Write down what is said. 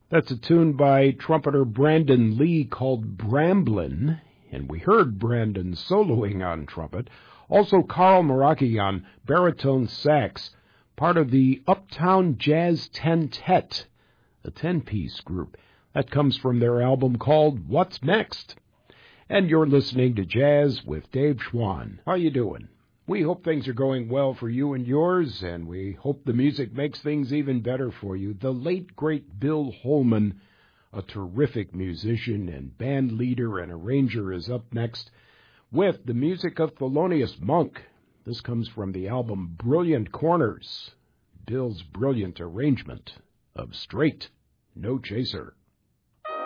That's a tune by trumpeter Brandon Lee called Bramblin', and we heard Brandon soloing on trumpet. Also Carl Meraki on baritone sax, part of the Uptown Jazz Tentet, a 10-piece group. That comes from their album called What's Next? And you're listening to Jazz with Dave Schwann. How you doing? We hope things are going well for you and yours, and we hope the music makes things even better for you. The late, great Bill Holman, a terrific musician and band leader and arranger, is up next with the music of Thelonious Monk. This comes from the album Brilliant Corners, Bill's brilliant arrangement of Straight No Chaser.